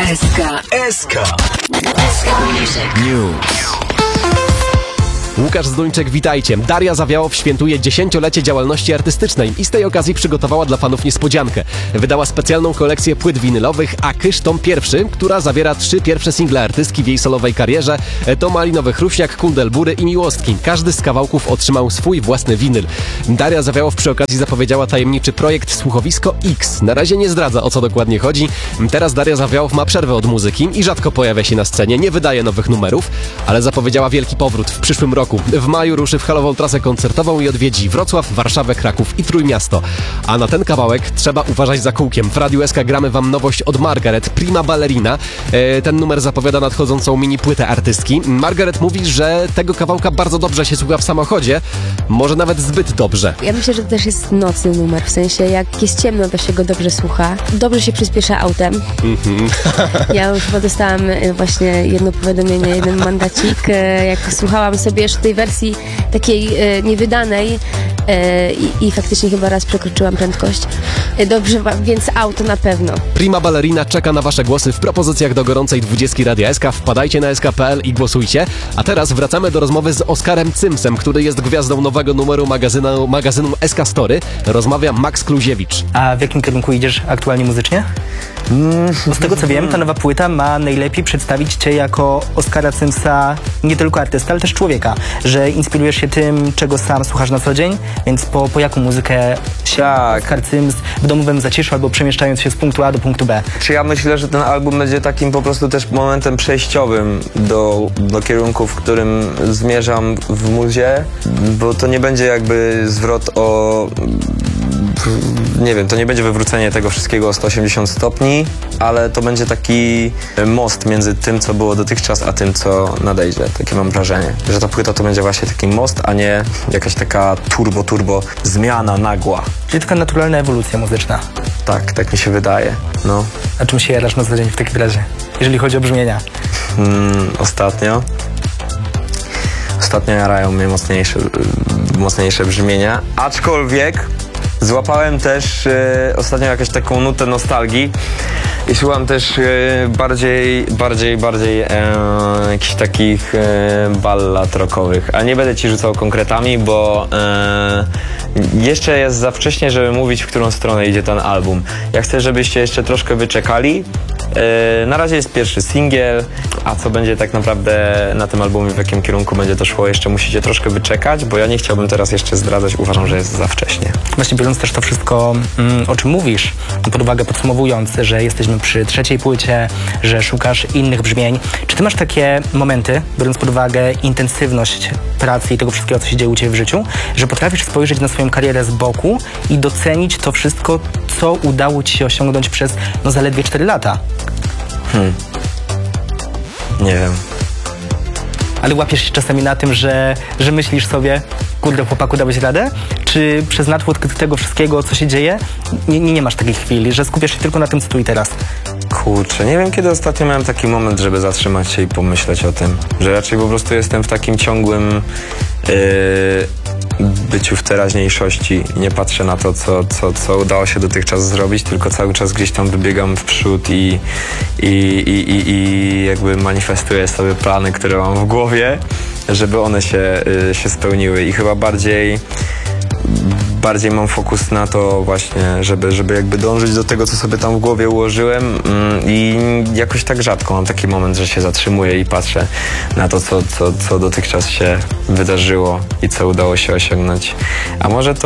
SK Music News. Łukasz Zduńczyk, witajcie. Daria Zawiałow świętuje 10-lecie działalności artystycznej i z tej okazji przygotowała dla fanów niespodziankę. Wydała specjalną kolekcję płyt winylowych Akysz tom pierwszy, która zawiera 3 pierwsze single artystki w jej solowej karierze. To Malinowy Chruśniak, Kundelbury i Miłostki. Każdy z kawałków otrzymał swój własny winyl. Daria Zawiałow przy okazji zapowiedziała tajemniczy projekt Słuchowisko X. Na razie nie zdradza, o co dokładnie chodzi. Teraz Daria Zawiałow ma przerwę od muzyki i rzadko pojawia się na scenie, nie wydaje nowych numerów, ale zapowiedziała wielki powrót w przyszłym roku. W maju ruszy w halową trasę koncertową i odwiedzi Wrocław, Warszawę, Kraków i Trójmiasto. A na ten kawałek trzeba uważać za kółkiem. W Radiu SK gramy wam nowość od Margaret, Prima Ballerina. Ten numer zapowiada nadchodzącą mini płytę artystki. Margaret mówi, że tego kawałka bardzo dobrze się słucha w samochodzie, może nawet zbyt dobrze. Ja myślę, że to też jest nocny numer, w sensie jak jest ciemno, to się go dobrze słucha. Dobrze się przyspiesza autem. Ja już chyba dostałam właśnie jedno powiadomienie, jeden mandacik, jak słuchałam sobie jeszcze tej wersji takiej niewydanej i faktycznie chyba raz przekroczyłam prędkość. Dobrze, więc auto na pewno. Prima Ballerina czeka na wasze głosy w propozycjach do gorącej 20 Radia SK. Wpadajcie na sk.pl i głosujcie. A teraz wracamy do rozmowy z Oskarem Cymsem, który jest gwiazdą nowego numeru magazynu SK Story. Rozmawia Max Kluziewicz. A w jakim kierunku idziesz aktualnie muzycznie? Bo z tego co wiem, ta nowa płyta ma najlepiej przedstawić cię jako Oskara Cymsa, nie tylko artysta, ale też człowieka, że inspirujesz się tym, czego sam słuchasz na co dzień, więc po jaką muzykę Oskar Cyms w domowym zaciszu albo przemieszczając się z punktu A do punktu B? Czy ja myślę, że ten album będzie takim po prostu też momentem przejściowym do kierunku, w którym zmierzam w muzie, bo to nie będzie jakby zwrot nie wiem, to nie będzie wywrócenie tego wszystkiego o 180 stopni, ale to będzie taki most między tym, co było dotychczas, a tym, co nadejdzie. Takie mam wrażenie, że ta płyta to będzie właśnie taki most, a nie jakaś taka turbo zmiana nagła. Czyli taka naturalna ewolucja muzyczna. Tak mi się wydaje, no. A czym się jarasz na co dzień w takim razie, jeżeli chodzi o brzmienia? Ostatnio jarają mnie mocniejsze brzmienia, aczkolwiek złapałem też ostatnio jakąś taką nutę nostalgii i słucham też bardziej jakichś takich ballad rockowych, a nie będę ci rzucał konkretami, bo jeszcze jest za wcześnie, żeby mówić, w którą stronę idzie ten album. Ja chcę, żebyście jeszcze troszkę wyczekali. Na razie jest pierwszy singiel, a co będzie tak naprawdę na tym albumie, w jakim kierunku będzie to szło, jeszcze musicie troszkę wyczekać, bo ja nie chciałbym teraz jeszcze zdradzać, uważam, że jest za wcześnie. Właśnie biorąc też to wszystko, o czym mówisz, pod uwagę podsumowując, że jesteśmy przy 3. płycie, że szukasz innych brzmień. Czy ty masz takie momenty, biorąc pod uwagę intensywność pracy i tego wszystkiego, co się dzieje u ciebie w życiu, że potrafisz spojrzeć na swoją karierę z boku i docenić to wszystko, co udało ci się osiągnąć przez zaledwie 4 lata? Nie wiem. Ale łapiesz się czasami na tym, że myślisz sobie, kurde, chłopaku, dałeś radę? Czy przez natłok tego wszystkiego, co się dzieje, nie masz takich chwil, że skupiasz się tylko na tym, co tu i teraz? Kurczę, nie wiem, kiedy ostatnio miałem taki moment, żeby zatrzymać się i pomyśleć o tym, że raczej po prostu jestem w takim ciągłym byciu w teraźniejszości. Nie patrzę na to, co udało się dotychczas zrobić, tylko cały czas gdzieś tam wybiegam w przód i jakby manifestuję sobie plany, które mam w głowie, żeby one się spełniły. I chyba bardziej mam fokus na to właśnie, żeby jakby dążyć do tego, co sobie tam w głowie ułożyłem, i jakoś tak rzadko mam taki moment, że się zatrzymuję i patrzę na to, co dotychczas się wydarzyło i co udało się osiągnąć. A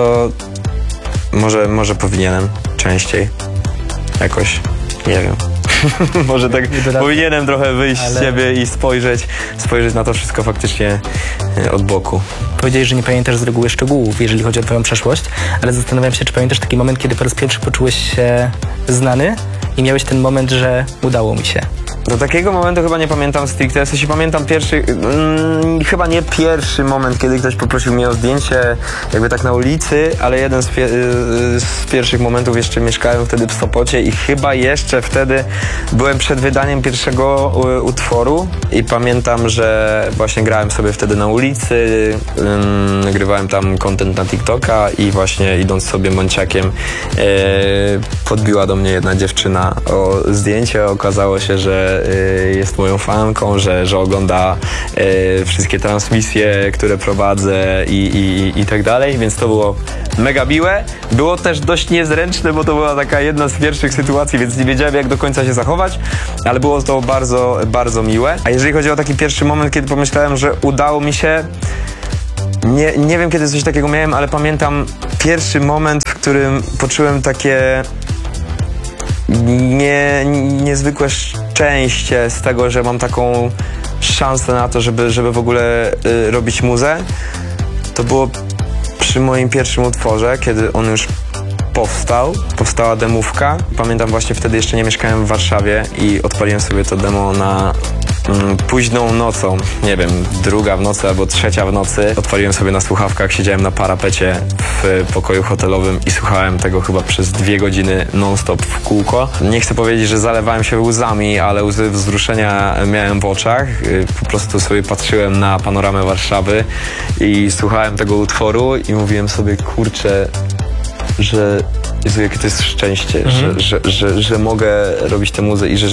może powinienem częściej jakoś, nie wiem. Może tak powinienem trochę wyjść z siebie i spojrzeć na to wszystko faktycznie od boku. Powiedziałeś, że nie pamiętasz z reguły szczegółów, jeżeli chodzi o twoją przeszłość, ale zastanawiam się, czy pamiętasz taki moment, kiedy po raz pierwszy poczułeś się znany i miałeś ten moment, że udało mi się. Do takiego momentu chyba nie pamiętam stricte, w sensie pamiętam pierwszy, chyba nie pierwszy moment, kiedy ktoś poprosił mnie o zdjęcie jakby tak na ulicy, ale jeden z pierwszych momentów, jeszcze mieszkałem wtedy w Sopocie i chyba jeszcze wtedy byłem przed wydaniem pierwszego utworu i pamiętam, że właśnie grałem sobie wtedy na ulicy, nagrywałem tam content na TikToka i właśnie idąc sobie Monciakiem podbiła do mnie jedna dziewczyna o zdjęcie, okazało się, że jest moją fanką, że ogląda wszystkie transmisje, które prowadzę i tak dalej, więc to było mega miłe. Było też dość niezręczne, bo to była taka jedna z pierwszych sytuacji, więc nie wiedziałem, jak do końca się zachować, ale było to bardzo, bardzo miłe. A jeżeli chodzi o taki pierwszy moment, kiedy pomyślałem, że udało mi się, nie wiem, kiedy coś takiego miałem, ale pamiętam pierwszy moment, w którym poczułem takie niezwykłe szczęście z tego, że mam taką szansę na to, żeby w ogóle robić muzę. To było przy moim pierwszym utworze, kiedy on już powstała demówka. Pamiętam właśnie wtedy jeszcze nie mieszkałem w Warszawie i odpaliłem sobie to demo na późną nocą, nie wiem, 2 w nocy albo 3 w nocy. Odpaliłem sobie na słuchawkach, siedziałem na parapecie w pokoju hotelowym i słuchałem tego chyba przez 2 godziny non-stop w kółko. Nie chcę powiedzieć, że zalewałem się łzami, ale łzy wzruszenia miałem w oczach. Po prostu sobie patrzyłem na panoramę Warszawy i słuchałem tego utworu i mówiłem sobie, kurczę, że Jezu, jakie to jest szczęście, że mogę robić tę muzę i że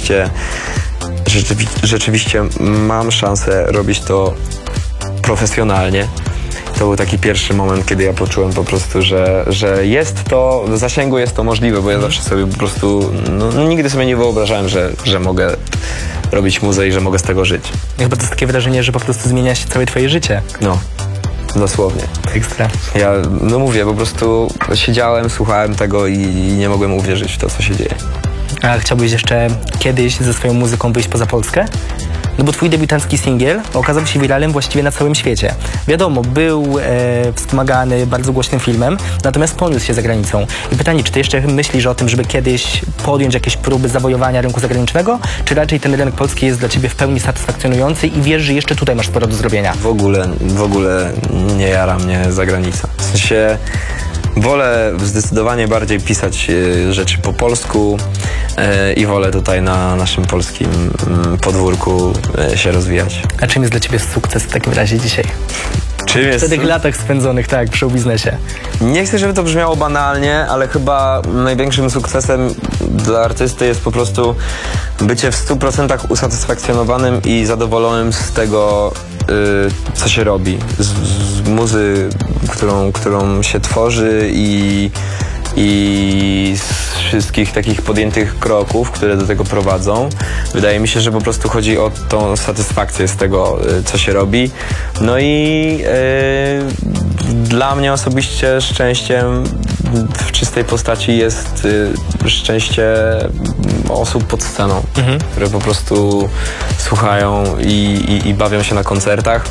rzeczywiście mam szansę robić to profesjonalnie. To był taki pierwszy moment, kiedy ja poczułem po prostu, że jest to, w zasięgu jest to możliwe, bo ja zawsze sobie po prostu, nigdy sobie nie wyobrażałem, że mogę robić muzę i że mogę z tego żyć. Chyba to jest takie wrażenie, że po prostu zmienia się całe twoje życie. No. Dosłownie. Ekstra. Ja, mówię, po prostu siedziałem, słuchałem tego i nie mogłem uwierzyć w to, co się dzieje. A chciałbyś jeszcze kiedyś ze swoją muzyką wyjść poza Polskę? No bo twój debiutancki singiel okazał się wiralem właściwie na całym świecie. Wiadomo, był wspomagany bardzo głośnym filmem, natomiast poniósł się za granicą. I pytanie, czy ty jeszcze myślisz o tym, żeby kiedyś podjąć jakieś próby zawojowania rynku zagranicznego, czy raczej ten rynek polski jest dla ciebie w pełni satysfakcjonujący i wiesz, że jeszcze tutaj masz sporo do zrobienia? W ogóle nie jara mnie zagranica. W sensie wolę zdecydowanie bardziej pisać rzeczy po polsku i wolę tutaj na naszym polskim podwórku się rozwijać. A czym jest dla ciebie sukces w takim razie dzisiaj? Czym jest? W tych latach spędzonych, tak, w showbiznesie. Nie chcę, żeby to brzmiało banalnie, ale chyba największym sukcesem dla artysty jest po prostu bycie w 100% usatysfakcjonowanym i zadowolonym z tego, co się robi. Z muzy, którą się tworzy i z wszystkich takich podjętych kroków, które do tego prowadzą. Wydaje mi się, że po prostu chodzi o tą satysfakcję z tego, co się robi. No i dla mnie osobiście szczęściem w czystej postaci jest szczęście osób pod sceną, które po prostu słuchają i bawią się na koncertach.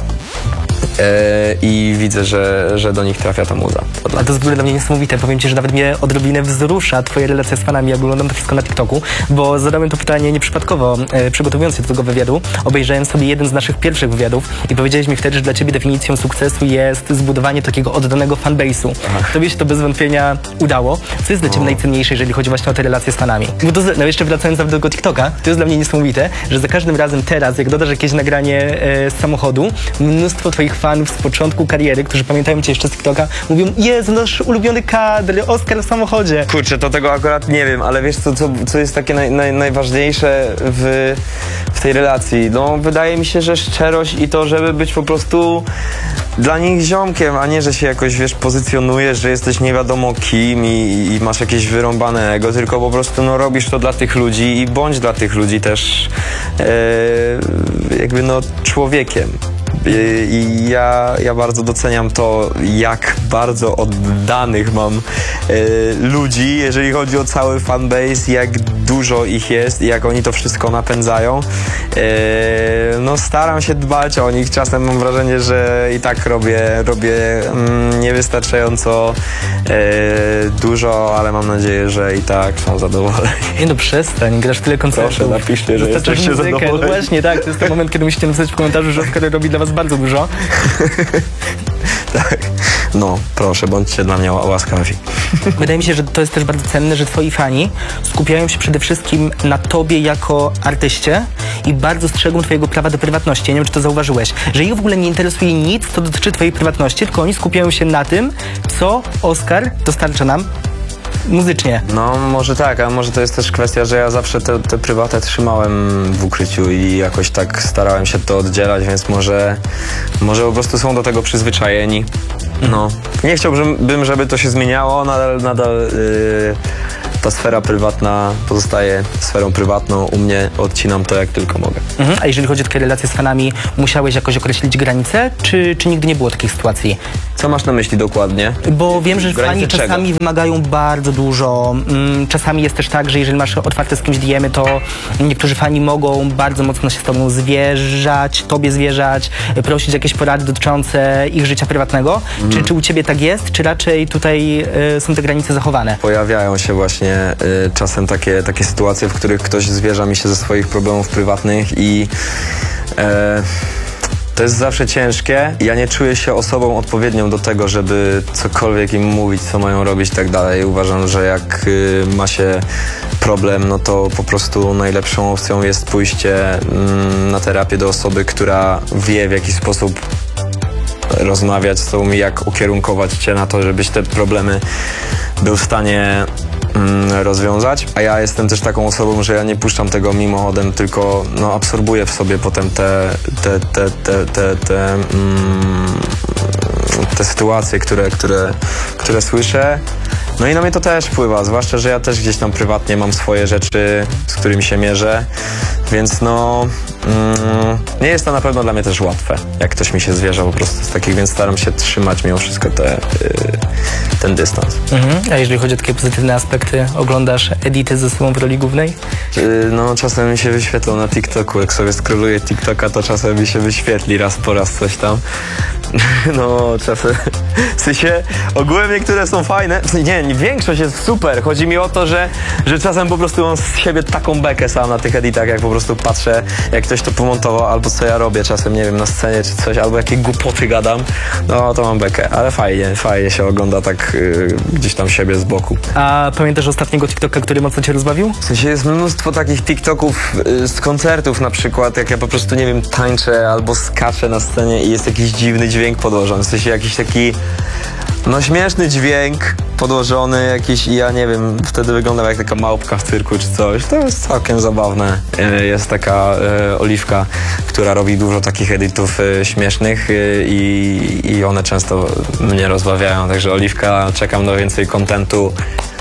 I widzę, że do nich trafia ta muza. A to z góry dla mnie niesamowite. Powiem ci, że nawet mnie odrobinę wzrusza twoje relacje z fanami, jak oglądam to wszystko na TikToku, bo zadałem to pytanie nieprzypadkowo, przygotowując się do tego wywiadu. Obejrzałem sobie jeden z naszych pierwszych wywiadów i powiedziałeś mi wtedy, że dla ciebie definicją sukcesu jest zbudowanie takiego oddanego fanbase'u. Tobie się to bez wątpienia udało. Co jest dla ciebie najcenniejsze, jeżeli chodzi właśnie o te relacje z fanami? Bo to, no jeszcze wracając do tego TikToka, to jest dla mnie niesamowite, że za każdym razem teraz, jak dodasz jakieś nagranie z samochodu, mnóstwo twoich fanów z początku kariery, którzy pamiętają cię jeszcze z TikToka, mówią: Jezu, nasz ulubiony kadr, Oskar w samochodzie. Kurczę, to tego akurat nie wiem, ale wiesz co jest takie najważniejsze w tej relacji? No, wydaje mi się, że szczerość i to, żeby być po prostu dla nich ziomkiem, a nie, że się jakoś, wiesz, pozycjonujesz, że jesteś nie wiadomo kim i masz jakieś wyrąbane ego, tylko po prostu no, robisz to dla tych ludzi i bądź dla tych ludzi też jakby no człowiekiem. I ja bardzo doceniam to, jak bardzo oddanych mam ludzi, jeżeli chodzi o cały fanbase, jak dużo ich jest i jak oni to wszystko napędzają, no staram się dbać o nich. Czasem mam wrażenie, że i tak robię niewystarczająco dużo, ale mam nadzieję, że i tak są zadowoleni. Nie no, przestań, grasz tyle koncertów. Proszę, napiszcie, że Dostarczasz jesteście muzykę. zadowoleni. No właśnie, tak, to jest ten moment, kiedy musicie napisać w komentarzu, że Oskar robi dla was bardzo dużo. Tak. No, proszę, bądźcie dla mnie łaskawi. Wydaje mi się, że to jest też bardzo cenne, że twoi fani skupiają się przede wszystkim na tobie jako artyście i bardzo strzegą twojego prawa do prywatności. Ja nie wiem, czy to zauważyłeś, że ich w ogóle nie interesuje nic, co dotyczy twojej prywatności, tylko oni skupiają się na tym, co Oskar dostarcza nam muzycznie. No, może tak, a może to jest też kwestia, że ja zawsze te prywatę trzymałem w ukryciu i jakoś tak starałem się to oddzielać, więc może po prostu są do tego przyzwyczajeni. No, nie chciałbym, żeby to się zmieniało, nadal ta sfera prywatna pozostaje sferą prywatną. U mnie odcinam to jak tylko mogę. A jeżeli chodzi o takie relacje z fanami, musiałeś jakoś określić granice, czy nigdy nie było takich sytuacji? Co masz na myśli dokładnie? Bo wiem, że Granice fani czego? czasami wymagają bardzo dużo. Czasami jest też tak, że jeżeli masz otwarte z kimś DM-y, to niektórzy fani mogą bardzo mocno się z tobą tobie zwierzać, prosić jakieś porady dotyczące ich życia prywatnego. Czy u ciebie tak jest, czy raczej tutaj są te granice zachowane? Pojawiają się właśnie czasem takie sytuacje, w których ktoś zwierza mi się ze swoich problemów prywatnych i to jest zawsze ciężkie. Ja nie czuję się osobą odpowiednią do tego, żeby cokolwiek im mówić, co mają robić i tak dalej. Uważam, że jak ma się problem, no to po prostu najlepszą opcją jest pójście na terapię do osoby, która wie, w jaki sposób rozmawiać z tobą i jak ukierunkować cię na to, żebyś te problemy był w stanie rozwiązać, a ja jestem też taką osobą, że ja nie puszczam tego mimochodem, tylko no, absorbuję w sobie potem te sytuacje, które słyszę. No i na mnie to też wpływa, zwłaszcza, że ja też gdzieś tam prywatnie mam swoje rzeczy, z którymi się mierzę, więc no nie jest to na pewno dla mnie też łatwe, jak ktoś mi się zwierza po prostu z takich, więc staram się trzymać mimo wszystko ten dystans. A jeżeli chodzi o takie pozytywne aspekty, oglądasz edity ze sobą w roli głównej? No czasem mi się wyświetlą na TikToku, jak sobie scrolluję TikToka, to czasem mi się wyświetli raz po raz coś tam. No czasem, w sensie ogółem niektóre są fajne, nie, większość jest super, chodzi mi o to, że czasem po prostu mam z siebie taką bekę sam na tych editach, jak po prostu patrzę, jak ktoś to pomontował, albo co ja robię czasem, nie wiem, na scenie czy coś, albo jakie głupoty gadam, no to mam bekę, ale fajnie się ogląda tak gdzieś tam siebie z boku. A pamiętasz ostatniego TikToka, który mocno cię rozbawił? W sensie jest mnóstwo takich TikToków z koncertów na przykład, jak ja po prostu, nie wiem, tańczę albo skaczę na scenie i jest jakiś dziwny dźwięk podłożony, w sensie jakiś taki, no śmieszny dźwięk podłożony jakiś i ja nie wiem, wtedy wyglądam jak taka małpka w cyrku czy coś, to jest całkiem zabawne. Jest taka Oliwka, która robi dużo takich edytów śmiesznych i one często mnie rozbawiają, także Oliwka, czekam na więcej kontentu,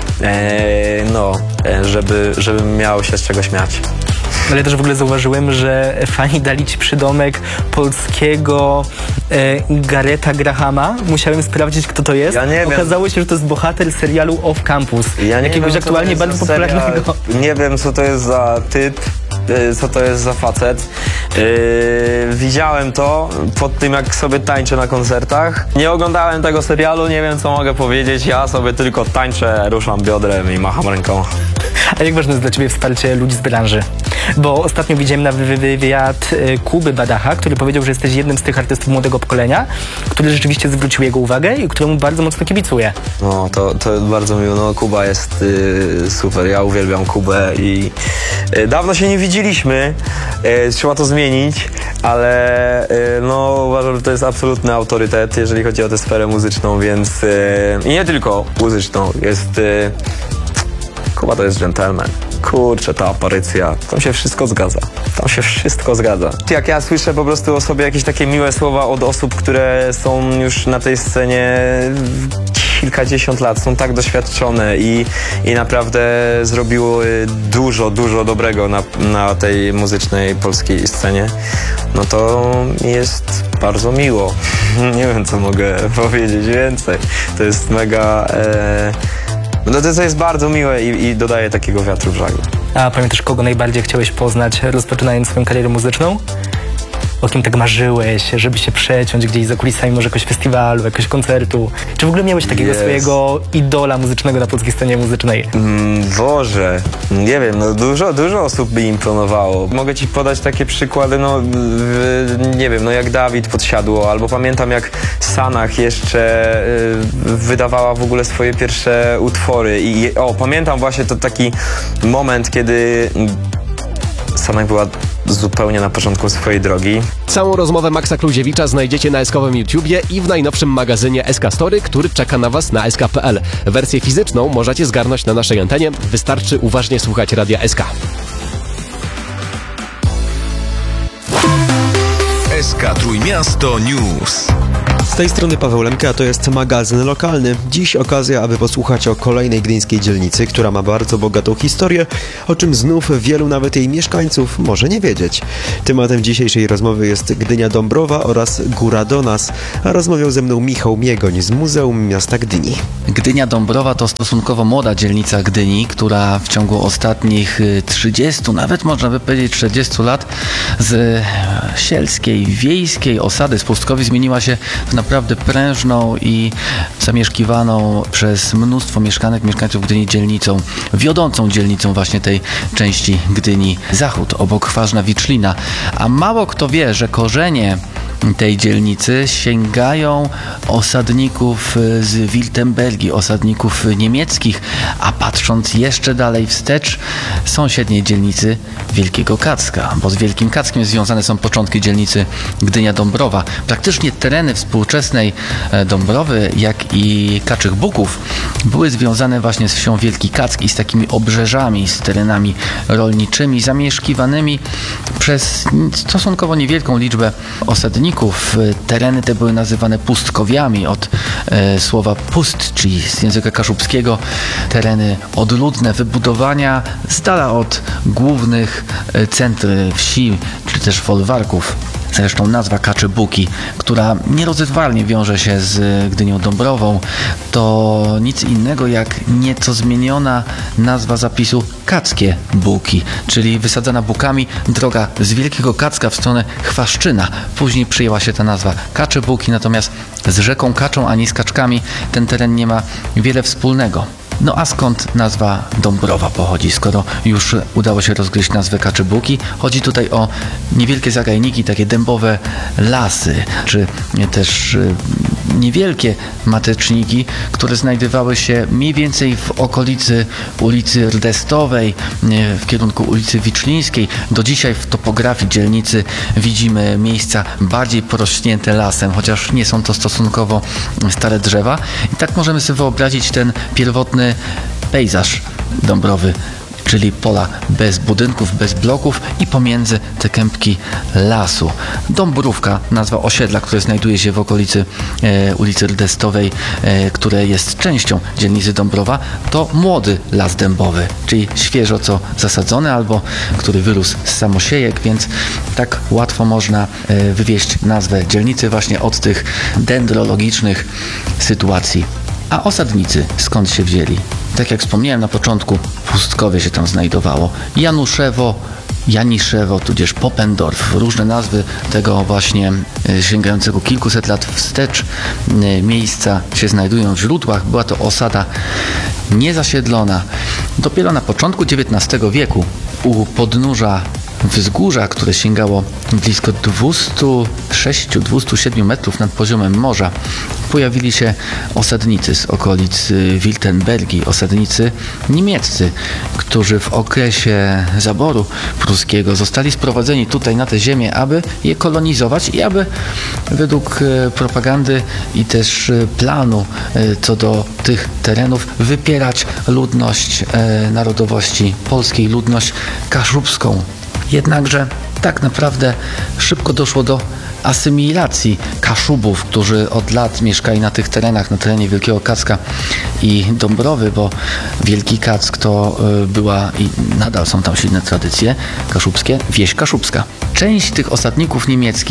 żebym miał się z czego śmiać. Ale też w ogóle zauważyłem, że fani dali ci przydomek polskiego Gareta Grahama. Musiałem sprawdzić, kto to jest. Ja nie wiem. Okazało się, że to jest bohater serialu Off Campus. Ja nie jakiegoś wiem, co aktualnie to jest bardzo za serial. popularnego. Nie wiem, co to jest za typ, co to jest za facet. Widziałem to pod tym, jak sobie tańczę na koncertach. Nie oglądałem tego serialu, nie wiem, co mogę powiedzieć. Ja sobie tylko tańczę, ruszam biodrem i macham ręką. A jak ważne jest dla ciebie wsparcie ludzi z branży? Bo ostatnio widziałem na wywiad Kuby Badacha, który powiedział, że jesteś jednym z tych artystów młodego pokolenia, który rzeczywiście zwrócił jego uwagę i któremu bardzo mocno kibicuje. No, to bardzo miło. No, Kuba jest super. Ja uwielbiam Kubę i dawno się nie widzieliśmy. Trzeba to zmienić, ale no, uważam, że to jest absolutny autorytet, jeżeli chodzi o tę sferę muzyczną, więc i nie tylko muzyczną. Kuba to jest gentleman. Kurczę, ta aparycja, tam się wszystko zgadza. Jak ja słyszę po prostu o sobie jakieś takie miłe słowa od osób, które są już na tej scenie kilkadziesiąt lat, są tak doświadczone i naprawdę zrobiły dużo dobrego na tej muzycznej polskiej scenie, no to jest bardzo miło. Nie wiem, co mogę powiedzieć więcej. To jest mega... No to jest bardzo miłe i dodaje takiego wiatru w żagle. A pamiętasz, kogo najbardziej chciałeś poznać, rozpoczynając swoją karierę muzyczną? O kim tak marzyłeś, żeby się przeciąć gdzieś za kulisami może jakiegoś festiwalu, jakiegoś koncertu? Czy w ogóle miałeś takiego swojego idola muzycznego na polskiej scenie muzycznej? Boże, nie wiem, no dużo osób by imponowało. Mogę ci podać takie przykłady, nie wiem, jak Dawid Podsiadło, albo pamiętam jak Sanach jeszcze wydawała w ogóle swoje pierwsze utwory pamiętam właśnie to taki moment, kiedy Sanach była zupełnie na początku swojej drogi. Całą rozmowę Maxa Kluziewicza znajdziecie na SK-owym YouTubie i w najnowszym magazynie SK Story, który czeka na Was na sk.pl. Wersję fizyczną możecie zgarnąć na naszej antenie. Wystarczy uważnie słuchać Radia SK. SK Trójmiasto News. Z tej strony Paweł Lemke, a to jest magazyn lokalny. Dziś okazja, aby posłuchać o kolejnej gdyńskiej dzielnicy, która ma bardzo bogatą historię, o czym znów wielu nawet jej mieszkańców może nie wiedzieć. Tematem dzisiejszej rozmowy jest Gdynia Dąbrowa oraz Góra do nas, a rozmawiał ze mną Michał Miegoń z Muzeum Miasta Gdyni. Gdynia Dąbrowa to stosunkowo młoda dzielnica Gdyni, która w ciągu ostatnich 30, nawet można by powiedzieć 40 lat z sielskiej, wiejskiej osady, z pustkowi zmieniła się w naprawdę prężną i zamieszkiwaną przez mnóstwo mieszkańców Gdyni dzielnicą, wiodącą dzielnicą właśnie tej części Gdyni Zachód, obok Ważna Wiczlina. A mało kto wie, że korzenie tej dzielnicy sięgają osadników z Wiltembergii, osadników niemieckich, a patrząc jeszcze dalej wstecz, sąsiedniej dzielnicy Wielkiego Kacka, bo z Wielkim Kackiem związane są początki dzielnicy Gdynia Dąbrowa. Praktycznie tereny współczesnej Dąbrowy, jak i Kaczych Buków były związane właśnie z wsią Wielki Kack i z takimi obrzeżami, z terenami rolniczymi, zamieszkiwanymi przez stosunkowo niewielką liczbę osadników. Tereny te były nazywane pustkowiami od słowa pust, czyli z języka kaszubskiego. Tereny odludne, wybudowania z dala od głównych centr wsi, czy też folwarków. Zresztą nazwa Kacze Buki, która nierozerwalnie wiąże się z Gdynią Dąbrową, to nic innego jak nieco zmieniona nazwa zapisu Kackie Buki, czyli wysadzana bukami droga z Wielkiego Kacka w stronę Chwaszczyna. Później przyjęła się ta nazwa Kacze Buki, natomiast z rzeką Kaczą ani z kaczkami ten teren nie ma wiele wspólnego. No a skąd nazwa Dąbrowa pochodzi, skoro już udało się rozgryźć nazwę Kacze Buki? Chodzi tutaj o niewielkie zagajniki, takie dębowe lasy, czy też niewielkie mateczniki, które znajdowały się mniej więcej w okolicy ulicy Rdestowej, w kierunku ulicy Wiczlińskiej. Do dzisiaj w topografii dzielnicy widzimy miejsca bardziej porośnięte lasem, chociaż nie są to stosunkowo stare drzewa. I tak możemy sobie wyobrazić ten pierwotny pejzaż Dąbrowy, czyli pola bez budynków, bez bloków i pomiędzy te kępki lasu. Dąbrówka, nazwa osiedla, które znajduje się w okolicy ulicy Rdestowej, które jest częścią dzielnicy Dąbrowa, to młody las dębowy, czyli świeżo co zasadzony albo który wyrósł z samosiejek, więc tak łatwo można wywieźć nazwę dzielnicy właśnie od tych dendrologicznych sytuacji. A osadnicy skąd się wzięli? Tak jak wspomniałem na początku, pustkowie się tam znajdowało. Januszewo, Janiszewo, tudzież Popendorf. Różne nazwy tego właśnie sięgającego kilkuset lat wstecz miejsca się znajdują w źródłach. Była to osada niezasiedlona. Dopiero na początku XIX wieku u podnóża wzgórza, które sięgało blisko 206-207 metrów nad poziomem morza, pojawili się osadnicy z okolic Wiltembergii, osadnicy niemieccy, którzy w okresie zaboru pruskiego zostali sprowadzeni tutaj na tę ziemię, aby je kolonizować i aby według propagandy i też planu co do tych terenów wypierać ludność narodowości polskiej, ludność kaszubską. Jednakże tak naprawdę szybko doszło do asymilacji Kaszubów, którzy od lat mieszkali na tych terenach, na terenie Wielkiego Kacka i Dąbrowy, bo Wielki Kack to była i nadal są tam silne tradycje kaszubskie, wieś kaszubska. Część tych osadników niemieckich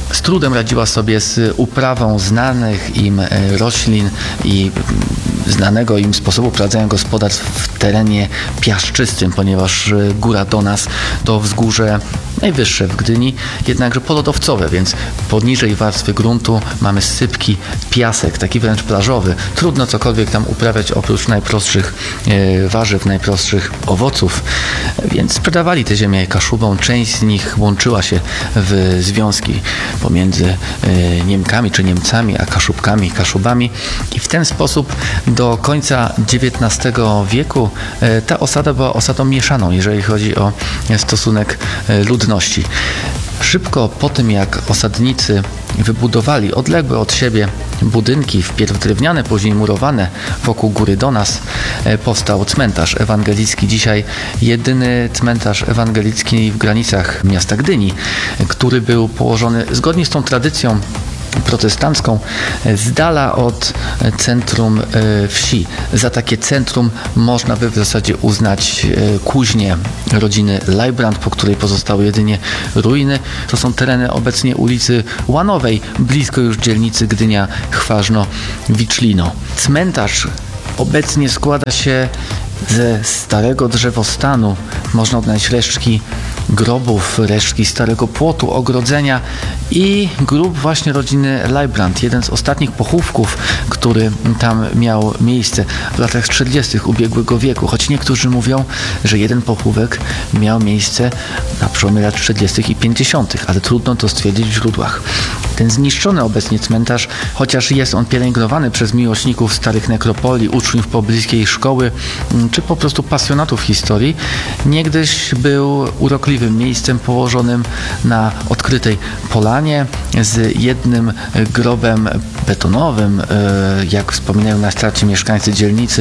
z trudem radziła sobie z uprawą znanych im roślin i znanego im sposobu prowadzenia gospodarstw w terenie piaszczystym, ponieważ Góra Donas to wzgórze najwyższe w Gdyni, jednakże polodowcowe, więc poniżej warstwy gruntu mamy sypki, piasek, taki wręcz plażowy. Trudno cokolwiek tam uprawiać oprócz najprostszych warzyw, najprostszych owoców, więc sprzedawali te ziemię Kaszubom. Część z nich łączyła się w związki pomiędzy Niemkami czy Niemcami, a Kaszubkami, Kaszubami i w ten sposób do końca XIX wieku ta osada była osadą mieszaną, jeżeli chodzi o stosunek ludności. Szybko po tym, jak osadnicy wybudowali odległe od siebie budynki, wpierw drewniane, później murowane wokół Góry Donas, powstał cmentarz ewangelicki. Dzisiaj jedyny cmentarz ewangelicki w granicach miasta Gdyni, który był położony zgodnie z tą tradycją protestancką z dala od centrum wsi. Za takie centrum można by w zasadzie uznać kuźnię rodziny Leibrand, po której pozostały jedynie ruiny. To są tereny obecnie ulicy Łanowej, blisko już dzielnicy Gdynia-Chważno-Wicznino. Cmentarz obecnie składa się ze starego drzewostanu. Można odnaleźć resztki grobów, resztki starego płotu, ogrodzenia i grób właśnie rodziny Leibrand. Jeden z ostatnich pochówków, który tam miał miejsce w latach 40. ubiegłego wieku. Choć niektórzy mówią, że jeden pochówek miał miejsce na przełomie lat 40. i 50., ale trudno to stwierdzić w źródłach. Ten zniszczony obecnie cmentarz, chociaż jest on pielęgnowany przez miłośników starych nekropolii, uczniów pobliskiej szkoły, czy po prostu pasjonatów historii, niegdyś był urokliwym miejscem położonym na odkrytej polanie z jednym grobem betonowym, jak wspominają na starcie mieszkańcy dzielnicy,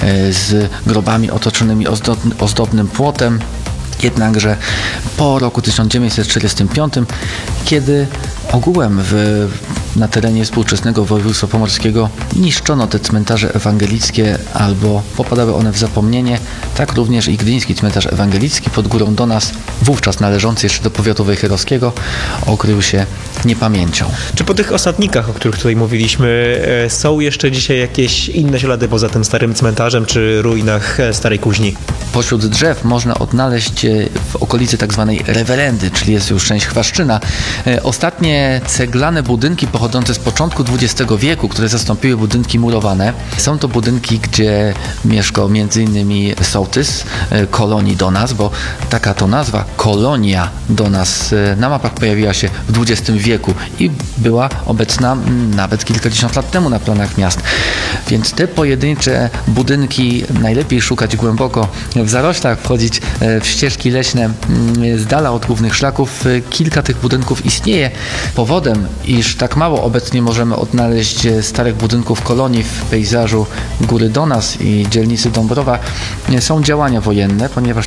z grobami otoczonymi ozdobnym płotem. Jednakże po roku 1945, kiedy ogółem na terenie współczesnego województwa pomorskiego niszczono te cmentarze ewangelickie albo popadały one w zapomnienie, tak również i gdyński cmentarz ewangelicki pod Górą Donas, wówczas należący jeszcze do powiatu wejherowskiego, okrył się niepamięcią. Czy po tych osadnikach, o których tutaj mówiliśmy, są jeszcze dzisiaj jakieś inne ślady poza tym starym cmentarzem czy ruinach starej kuźni? Pośród drzew można odnaleźć w okolicy tak zwanej rewerendy, czyli jest już część Chwaszczyna, ostatnie ceglane budynki pochodzące z początku XX wieku, które zastąpiły budynki murowane. Są to budynki, gdzie mieszkał m.in. sołtys kolonii Donas, bo taka to nazwa, kolonia Donas, na mapach pojawiła się w XX wieku i była obecna nawet kilkadziesiąt lat temu na planach miast. Więc te pojedyncze budynki najlepiej szukać głęboko w zaroślach, wchodzić w ścieżki leśne z dala od głównych szlaków. Kilka tych budynków istnieje. Powodem, iż tak mało obecnie możemy odnaleźć starych budynków kolonii w pejzażu Góry Donas i dzielnicy Dąbrowa, są działania wojenne, ponieważ w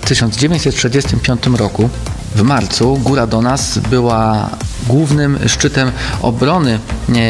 1945 roku w marcu Góra Donas była głównym szczytem obrony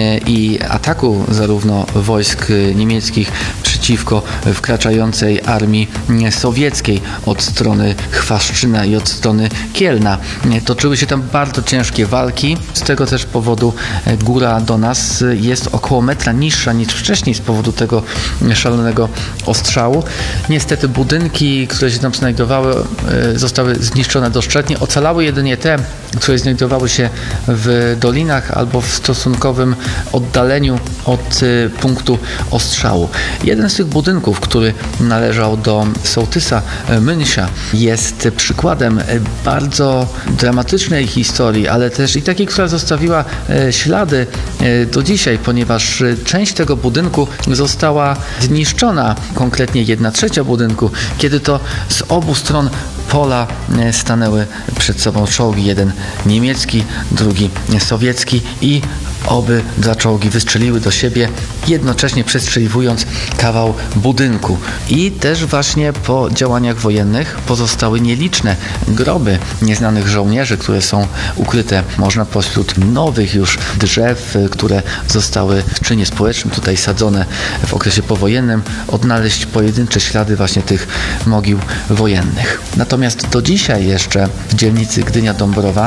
i ataku zarówno wojsk niemieckich przeciwko wkraczającej armii sowieckiej od strony Chwaszczyna i od strony Kielna. Toczyły się tam bardzo ciężkie walki. Z tego też powodu Góra Donas jest około metra niższa niż wcześniej z powodu tego szalonego ostrzału. Niestety budynki, które się tam znajdowały, zostały zniszczone doszczętnie. Ocalały jedynie te, które znajdowały się w dolinach albo w stosunkowym oddaleniu od punktu ostrzału. Jeden z tych budynków, który należał do sołtysa Mynsia, jest przykładem bardzo dramatycznej historii, ale też i takiej, która zostawiła ślady do dzisiaj, ponieważ część tego budynku została zniszczona, konkretnie 1/3 budynku, kiedy to z obu stron pola stanęły przed sobą czołgi, jeden niemiecki, drugi sowiecki i obydwa czołgi wystrzeliły do siebie, jednocześnie przestrzeliwując kawał budynku. I też właśnie po działaniach wojennych pozostały nieliczne groby nieznanych żołnierzy, które są ukryte, można pośród nowych już drzew, które zostały w czynie społecznym tutaj sadzone w okresie powojennym, odnaleźć pojedyncze ślady właśnie tych mogił wojennych. Natomiast do dzisiaj jeszcze w dzielnicy Gdynia-Dąbrowa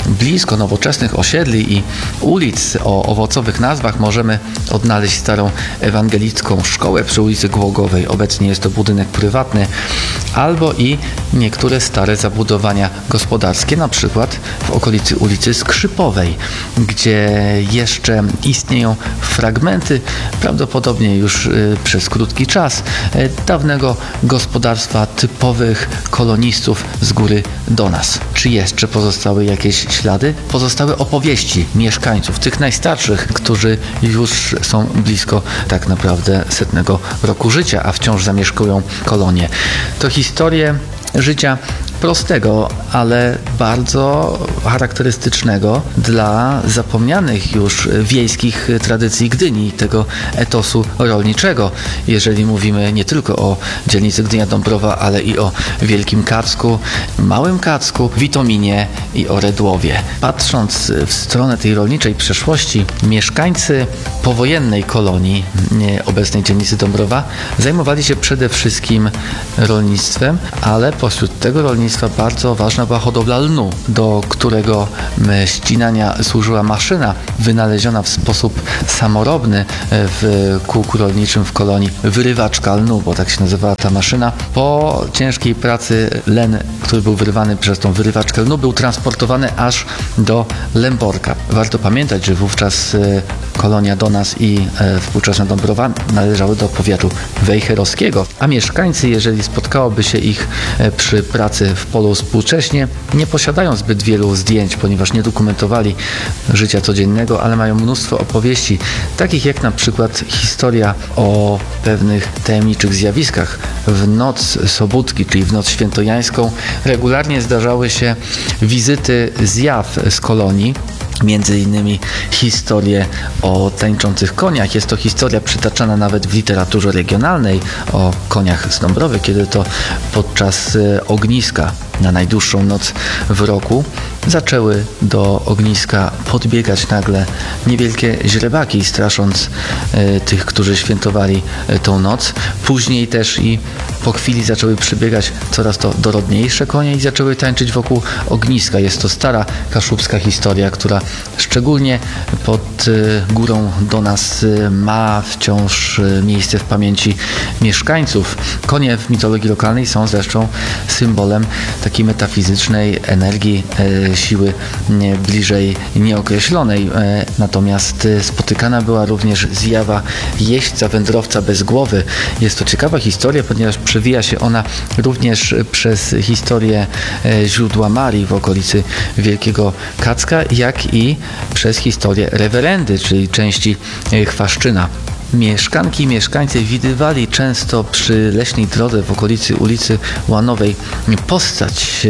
blisko nowoczesnych osiedli i ulic o owocowych nazwach możemy odnaleźć starą ewangelicką szkołę przy ulicy Głogowej. Obecnie jest to budynek prywatny, albo i niektóre stare zabudowania gospodarskie, na przykład w okolicy ulicy Skrzypowej, gdzie jeszcze istnieją fragmenty, prawdopodobnie już przez krótki czas, dawnego gospodarstwa typowych kolonistów z góry Donas. Czy jeszcze pozostały jakieś ślady? Pozostały opowieści mieszkańców, tych najstarszych, którzy już są blisko tak naprawdę 100 roku życia, a wciąż zamieszkują kolonie. To historie życia prostego, ale bardzo charakterystycznego dla zapomnianych już wiejskich tradycji Gdyni, tego etosu rolniczego. Jeżeli mówimy nie tylko o dzielnicy Gdynia-Dąbrowa, ale i o Wielkim Kacku, Małym Kacku, Witominie i o Redłowie. Patrząc w stronę tej rolniczej przeszłości, mieszkańcy powojennej kolonii, obecnej dzielnicy Dąbrowa, zajmowali się przede wszystkim rolnictwem, ale pośród tego rolnictwa bardzo ważna była hodowla lnu, do którego ścinania służyła maszyna wynaleziona w sposób samorobny w kółku rolniczym w kolonii, wyrywaczka lnu, bo tak się nazywała ta maszyna. Po ciężkiej pracy len, który był wyrywany przez tą wyrywaczkę lnu, był transportowany aż do Lęborka. Warto pamiętać, że wówczas kolonia Donas i współczesna Dąbrowa należały do powiatu wejherowskiego, a mieszkańcy, jeżeli spotkałoby się ich przy pracy w polu współcześnie, nie posiadają zbyt wielu zdjęć, ponieważ nie dokumentowali życia codziennego, ale mają mnóstwo opowieści, takich jak na przykład historia o pewnych tajemniczych zjawiskach. W noc Sobótki, czyli w noc świętojańską, regularnie zdarzały się wizyty zjaw z kolonii, między innymi historię o tańczących koniach. Jest to historia przytaczana nawet w literaturze regionalnej o koniach z Dąbrowy, kiedy to podczas ogniska na najdłuższą noc w roku zaczęły do ogniska podbiegać nagle niewielkie źrebaki, strasząc tych, którzy świętowali tą noc. Później też i po chwili zaczęły przybiegać coraz to dorodniejsze konie i zaczęły tańczyć wokół ogniska. Jest to stara kaszubska historia, która szczególnie pod górą Donas ma wciąż miejsce w pamięci mieszkańców. Konie w mitologii lokalnej są zresztą symbolem takiej metafizycznej energii, siły bliżej nieokreślonej. Natomiast spotykana była również zjawa jeźdźca, wędrowca bez głowy. Jest to ciekawa historia, ponieważ przewija się ona również przez historię źródła Marii w okolicy Wielkiego Kacka, jak i przez historię Rewerendy, czyli części Chwaszczyna. Mieszkanki i mieszkańcy widywali często przy leśnej drodze w okolicy ulicy Łanowej postać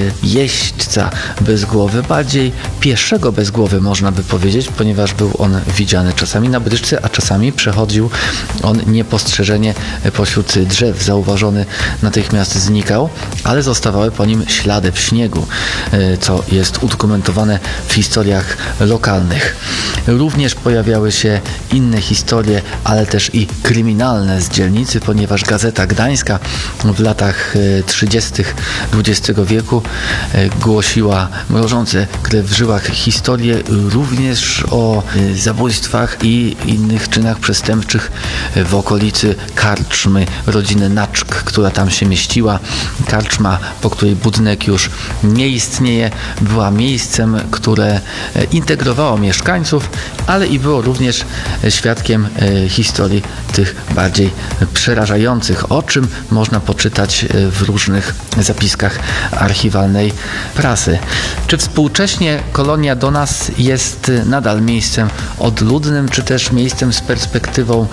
jeźdźca bez głowy, bardziej pieszego bez głowy można by powiedzieć, ponieważ był on widziany czasami na bryczce, a czasami przechodził on niepostrzeżenie pośród drzew. Zauważony natychmiast znikał, ale zostawały po nim ślady w śniegu, co jest udokumentowane w historiach lokalnych. Również pojawiały się inne historie, ale też i kryminalne z dzielnicy, ponieważ Gazeta Gdańska w latach 30. XX wieku głosiła mrożące krew w żyłach historie również o zabójstwach i innych czynach przestępczych w okolicy karczmy rodziny Naczk, która tam się mieściła. Karczma, po której budynek już nie istnieje, była miejscem, które integrowało mieszkańców, ale i było również świadkiem historii tych bardziej przerażających, o czym można poczytać w różnych zapiskach archiwalnej prasy. Czy współcześnie kolonia Donas jest nadal miejscem odludnym, czy też miejscem z perspektywą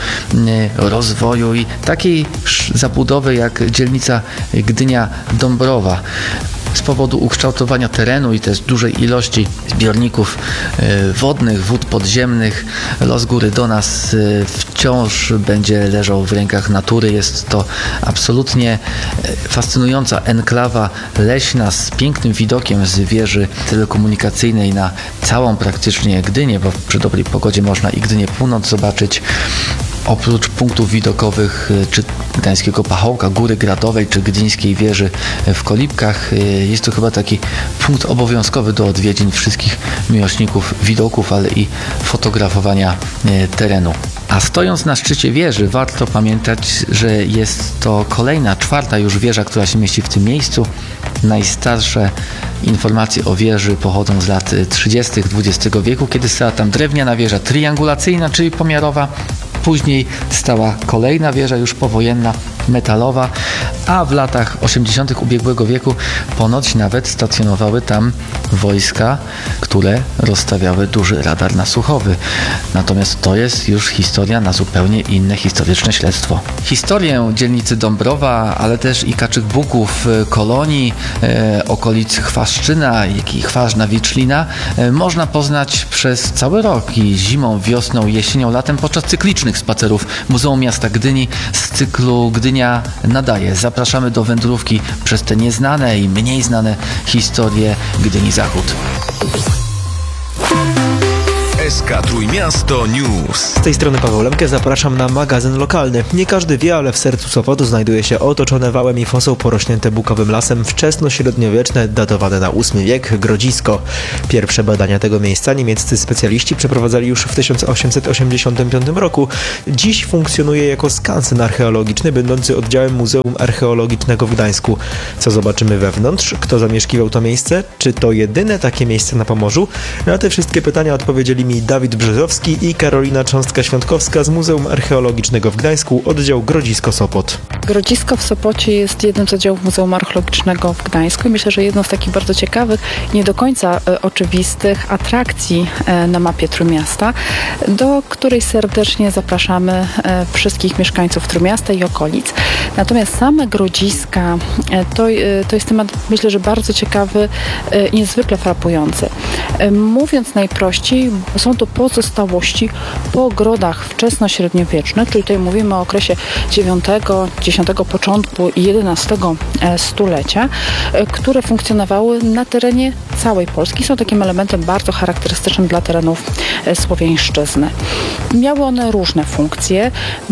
rozwoju i takiej zabudowy jak dzielnica Gdynia-Dąbrowa? Z powodu ukształtowania terenu i też dużej ilości zbiorników wodnych, wód podziemnych, los góry Donas wciąż będzie leżał w rękach natury. Jest to absolutnie fascynująca enklawa leśna z pięknym widokiem z wieży telekomunikacyjnej na całą praktycznie Gdynię, bo przy dobrej pogodzie można i Gdynię Północ zobaczyć. Oprócz punktów widokowych czy Gdańskiego Pachołka, Góry Gradowej czy Gdyńskiej Wieży w Kolibkach, jest to chyba taki punkt obowiązkowy do odwiedzin wszystkich miłośników widoków, ale i fotografowania terenu. A stojąc na szczycie wieży, warto pamiętać, że jest to kolejna, 4. już wieża, która się mieści w tym miejscu. Najstarsze informacje o wieży pochodzą z lat 30. XX wieku, kiedy stała tam drewniana wieża triangulacyjna, czyli pomiarowa. Później stała kolejna wieża, już powojenna, metalowa, a w latach 80. ubiegłego wieku ponoć nawet stacjonowały tam wojska, które rozstawiały duży radar nasłuchowy. Natomiast to jest już historia na zupełnie inne historyczne śledztwo. Historię dzielnicy Dąbrowa, ale też i Kaczych Buków, Kolonii, okolic Chwaszczyna, jak i Chważna Wiczlina można poznać przez cały rok i zimą, wiosną, jesienią, latem podczas cyklicznych spacerów Muzeum Miasta Gdyni z cyklu Gdynia nadaje. Zapraszamy do wędrówki przez te nieznane i mniej znane historie Gdyni Zachód. SK Trójmiasto News. Z tej strony Paweł Lemke, zapraszam na magazyn lokalny. Nie każdy wie, ale w sercu Sopotu znajduje się otoczone wałem i fosą porośnięte bukowym lasem wczesnośredniowieczne, datowane na VIII wiek, Grodzisko. Pierwsze badania tego miejsca niemieccy specjaliści przeprowadzali już w 1885 roku. Dziś funkcjonuje jako skansen archeologiczny, będący oddziałem Muzeum Archeologicznego w Gdańsku. Co zobaczymy wewnątrz? Kto zamieszkiwał to miejsce? Czy to jedyne takie miejsce na Pomorzu? Na te wszystkie pytania odpowiedzieli mi Dawid Brzezowski i Karolina Cząstka-Świątkowska z Muzeum Archeologicznego w Gdańsku, oddział Grodzisko Sopot. Grodzisko w Sopocie jest jednym z oddziałów Muzeum Archeologicznego w Gdańsku i myślę, że jedną z takich bardzo ciekawych, nie do końca oczywistych atrakcji na mapie Trójmiasta, do której serdecznie zapraszamy wszystkich mieszkańców Trójmiasta i okolic. Natomiast same Grodziska to jest temat, myślę, że bardzo ciekawy i niezwykle frapujący. Mówiąc najprościej, są to pozostałości po ogrodach wczesnośredniowiecznych, czyli tutaj mówimy o okresie IX, X, początku i XI stulecia, które funkcjonowały na terenie całej Polski. Są takim elementem bardzo charakterystycznym dla terenów słowiańszczyzny. Miały one różne funkcje.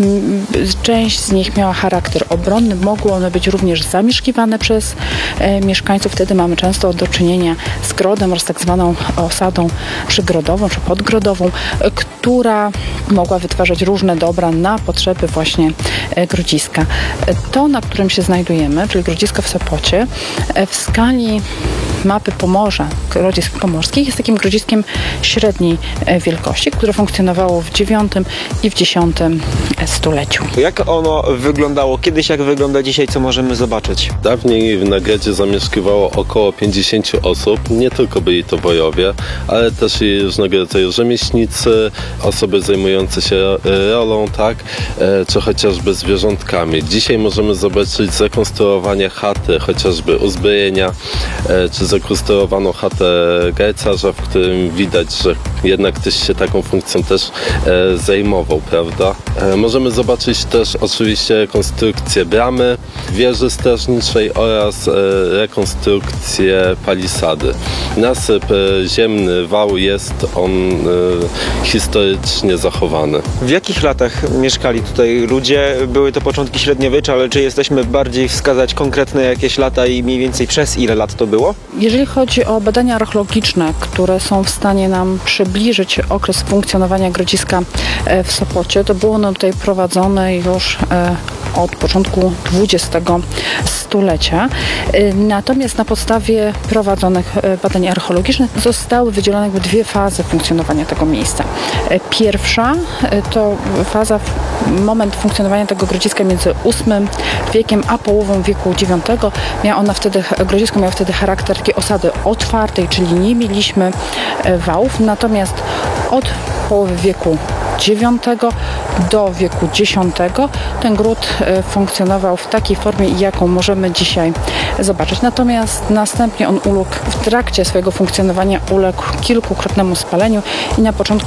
Część z nich miała charakter obronny. Mogły one być również zamieszkiwane przez mieszkańców. Wtedy mamy często do czynienia z grodem oraz tak zwaną osadą przygrodową czy podgrodową, która mogła wytwarzać różne dobra na potrzeby właśnie Grodziska. To, na którym się znajdujemy, czyli Grodzisko w Sopocie, w skali mapy Pomorza, Grodzisk Pomorskich, jest takim grodziskiem średniej wielkości, które funkcjonowało w IX i w X stuleciu. Jak ono wyglądało kiedyś, jak wygląda dzisiaj, co możemy zobaczyć? Dawniej w Nagrodzie zamieszkiwało około 50 osób. Nie tylko byli to bojowie, ale też i różnego rodzaju rzemieślnicy, osoby zajmujące się rolą, tak, czy chociażby zwierzątkami. Dzisiaj możemy zobaczyć zrekonstruowanie chaty, chociażby uzbrojenia, czy zrekonstruowaną chatę garcarza, w którym widać, że jednak ktoś się taką funkcją też zajmował, prawda? Możemy zobaczyć też oczywiście rekonstrukcję bramy, wieży strażniczej oraz rekonstrukcję palisady. Nasyp ziemny, wał jest on historycznie zachowany. W jakich latach mieszkali tutaj ludzie? Były to początki średniowiecza, ale czy jesteśmy bardziej wskazać konkretne jakieś lata i mniej więcej przez ile lat to było? Jeżeli chodzi o badania archeologiczne, które są w stanie nam przybliżyć okres funkcjonowania Grodziska w Sopocie, to było ono tutaj prowadzone już od początku XX stulecia. Natomiast na podstawie prowadzonych badań archeologicznych zostały wydzielone jakby dwie fazy funkcjonowania tego miejsca. Pierwsza to faza, moment funkcjonowania tego Grodziska między VIII wiekiem a połową wieku IX. Grodzisko miało wtedy charakter takiej osady otwartej, czyli nie mieliśmy wałów, natomiast od połowy wieku IX do wieku X ten gród funkcjonował w takiej formie, jaką możemy dzisiaj zobaczyć. Natomiast następnie on w trakcie swojego funkcjonowania uległ kilkukrotnemu spaleniu i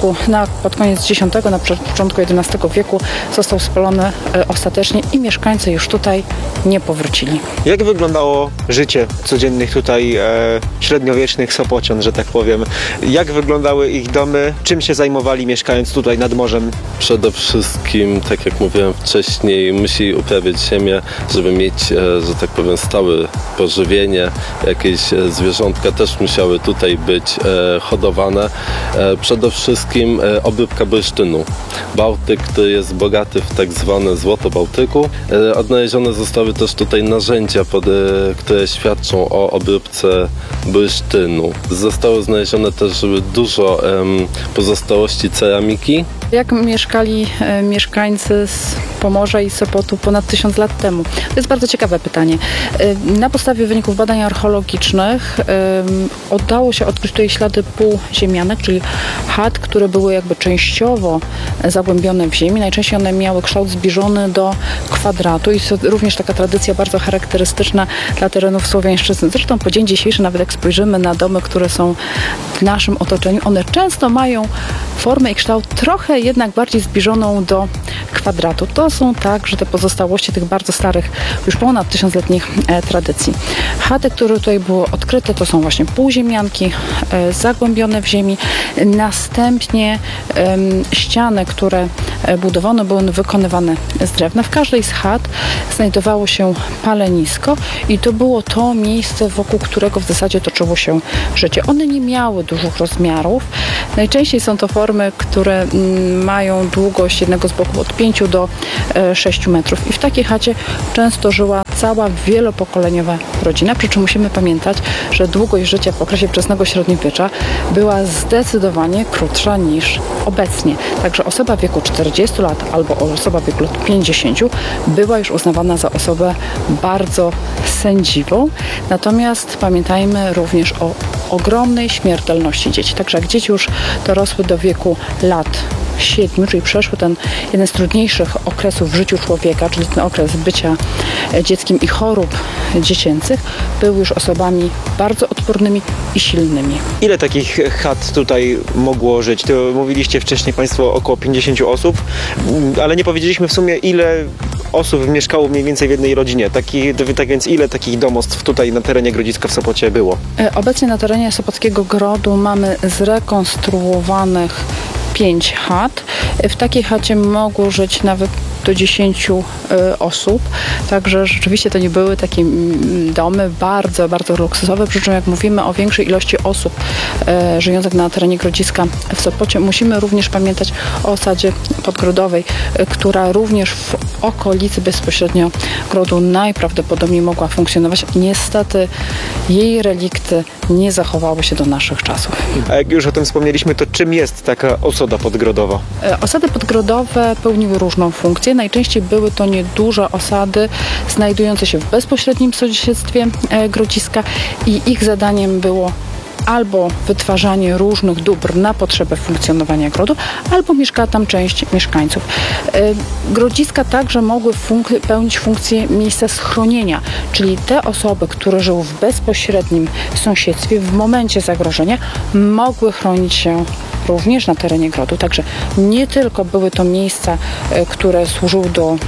pod koniec X, na początku XI wieku został spalony ostatecznie i mieszkańcy już tutaj nie powrócili. Jak wyglądało życie codziennych tutaj średniowiecznych Sopocian, że tak powiem? Jak wyglądały ich domy? Czym się zajmowali mieszkając tutaj nad morzem? Przede wszystkim, tak jak mówiłem wcześniej, musi uprawiać ziemię, żeby mieć, że tak powiem, stałe pożywienie. Jakieś zwierzątka też musiały tutaj być hodowane. Przede wszystkim obróbka bursztynu. Bałtyk, który jest bogaty w tak zwane złoto Bałtyku. Odnalezione zostały też tutaj narzędzia, które świadczą o obróbce bursztynu. Zostało znalezione też dużo pozostałości ceramiki. Jak mieszkali mieszkańcy z Pomorza i Sopotu ponad 1000 lat temu? To jest bardzo ciekawe pytanie. Na podstawie wyników badań archeologicznych udało się odkryć tutaj ślady półziemianek, czyli chat, które były jakby częściowo zagłębione w ziemi. Najczęściej one miały kształt zbliżony do kwadratu i to również taka tradycja bardzo charakterystyczna dla terenów słowiańszczyzny. Zresztą po dzień dzisiejszy, nawet jak spojrzymy na domy, które są w naszym otoczeniu, one często mają formę i kształt trochę jednak bardziej zbliżoną do kwadratu. To są także te pozostałości tych bardzo starych, już ponad 1000-letnich tradycji. Chaty, które tutaj były odkryte, to są właśnie półziemianki zagłębione w ziemi. Następnie ściany, które budowano, były wykonywane z drewna. W każdej z chat znajdowało się palenisko i to było to miejsce, wokół którego w zasadzie toczyło się życie. One nie miały dużych rozmiarów. Najczęściej są to formy, które mają długość jednego z boków od 5 do 6 metrów. I w takiej chacie często żyła cała wielopokoleniowa rodzina. Przy czym musimy pamiętać, że długość życia w okresie wczesnego średniowiecza była zdecydowanie krótsza niż obecnie. Także osoba w wieku 40 lat albo osoba w wieku lat 50 była już uznawana za osobę bardzo sędziwą. Natomiast pamiętajmy również o ogromnej śmiertelności dzieci. Także jak dzieci już dorosły do wieku lat 7, czyli przeszły ten jeden z trudniejszych okresów w życiu człowieka, czyli ten okres bycia dzieckiem i chorób dziecięcych, były już osobami bardzo odpornymi i silnymi. Ile takich chat tutaj mogło żyć? To mówiliście wcześniej Państwo około 50 osób, ale nie powiedzieliśmy w sumie, ile osób mieszkało mniej więcej w jednej rodzinie. Tak więc ile takich domostw tutaj na terenie Grodziska w Sopocie było? Obecnie na terenie Sopockiego Grodu mamy zrekonstruowanych 5 chat. W takiej chacie mogło żyć nawet do 10 osób, także rzeczywiście to nie były takie domy bardzo, bardzo luksusowe, przy czym jak mówimy o większej ilości osób żyjących na terenie Grodziska w Sopocie, musimy również pamiętać o osadzie podgrodowej, która również w okolicy bezpośrednio Grodu najprawdopodobniej mogła funkcjonować. Niestety jej relikty nie zachowały się do naszych czasów. A jak już o tym wspomnieliśmy, to czym jest taka osada podgrodowa? Osady podgrodowe pełniły różną funkcję. Najczęściej były to nieduże osady znajdujące się w bezpośrednim sąsiedztwie Grodziska i ich zadaniem było albo wytwarzanie różnych dóbr na potrzeby funkcjonowania grodu, albo mieszkała tam część mieszkańców. Grodziska także mogły pełnić funkcję miejsca schronienia, czyli te osoby, które żyły w bezpośrednim sąsiedztwie w momencie zagrożenia, mogły chronić się również na terenie grodu. Także nie tylko były to miejsca, które służyły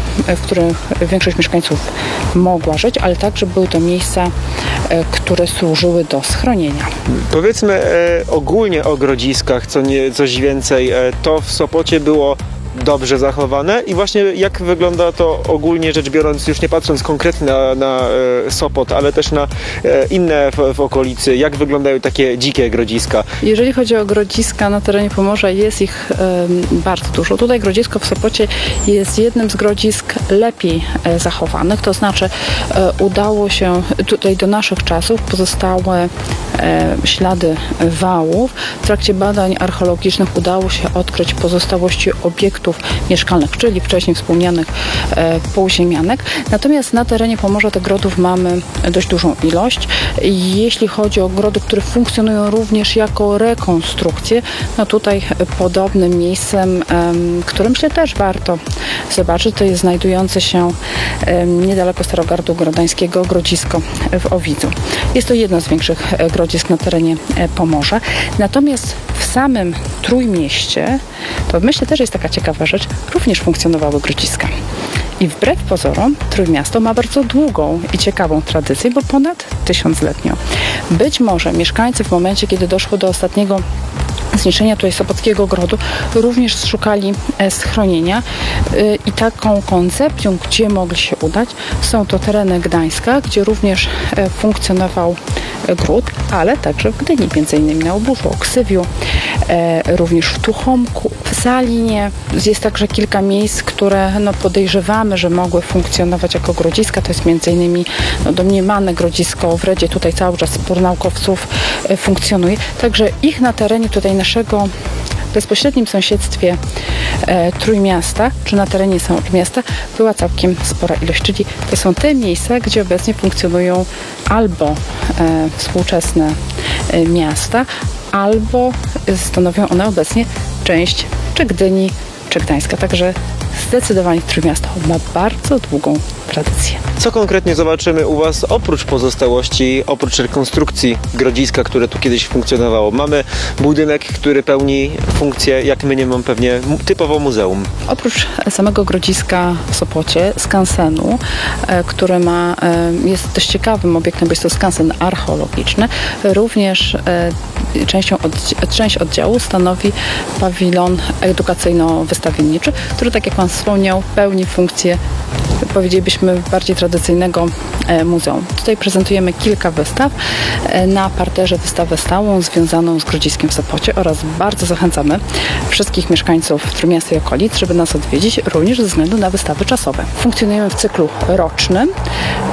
w których większość mieszkańców mogła żyć, ale także były to miejsca, które służyły do schronienia. Powiedzmy ogólnie o Grodziskach, coś więcej. To w Sopocie było dobrze zachowane i właśnie jak wygląda to ogólnie rzecz biorąc, już nie patrząc konkretnie na Sopot, ale też na inne w okolicy, jak wyglądają takie dzikie grodziska? Jeżeli chodzi o grodziska na terenie Pomorza, jest ich bardzo dużo. Tutaj Grodzisko w Sopocie jest jednym z grodzisk lepiej zachowanych, to znaczy udało się tutaj do naszych czasów pozostałe ślady wałów. W trakcie badań archeologicznych udało się odkryć pozostałości obiektu obiektów mieszkalnych, czyli wcześniej wspomnianych półziemianek. Natomiast na terenie Pomorza tych grodów mamy dość dużą ilość. Jeśli chodzi o ogrody, które funkcjonują również jako rekonstrukcje, no tutaj podobnym miejscem, które myślę też warto zobaczyć, to jest znajdujące się niedaleko Starogardu Gdańskiego Grodzisko w Owidzu. Jest to jedno z większych grodzisk na terenie Pomorza. Natomiast w samym Trójmieście, to myślę też jest taka ciekawa rzecz, również funkcjonowały grodziska. I wbrew pozorom Trójmiasto ma bardzo długą i ciekawą tradycję, bo ponad 1000-letnią. Być może mieszkańcy w momencie, kiedy doszło do ostatniego zniszczenia tutaj Sopockiego Grodu, również szukali schronienia i taką koncepcją, gdzie mogli się udać, są to tereny Gdańska, gdzie również funkcjonował gród, ale także w Gdyni, m.in. na Oburzu, Oksywiu, również w Tuchomku, w Salinie. Jest także kilka miejsc, które podejrzewamy, że mogły funkcjonować jako grodziska. To jest m.in. domniemane grodzisko w Redzie. Tutaj cały czas spór naukowców funkcjonuje. Także ich na terenie tutaj naszego bezpośrednim sąsiedztwie Trójmiasta, czy na terenie miasta, była całkiem spora ilość. Czyli to są te miejsca, gdzie obecnie funkcjonują albo współczesne miasta, albo stanowią one obecnie część czy Gdyni, czy Gdańska. Także zdecydowanie Trójmiasto ma bardzo długą tradycję. Co konkretnie zobaczymy u Was oprócz pozostałości, oprócz rekonstrukcji grodziska, które tu kiedyś funkcjonowało? Mamy budynek, który pełni funkcję, jak minimum pewnie typowo muzeum. Oprócz samego grodziska w Sopocie, skansenu, który jest dość ciekawym obiektem, bo jest to skansen archeologiczny, również część oddziału stanowi pawilon edukacyjno-wystawienniczy, który, tak jak Pan wspomniał, pełni funkcję, powiedzielibyśmy, bardziej tradycyjnego muzeum. Tutaj prezentujemy kilka wystaw. Na parterze wystawę stałą związaną z grodziskiem w Sopocie oraz bardzo zachęcamy wszystkich mieszkańców Trójmiasta i okolic, żeby nas odwiedzić, również ze względu na wystawy czasowe. Funkcjonujemy w cyklu rocznym.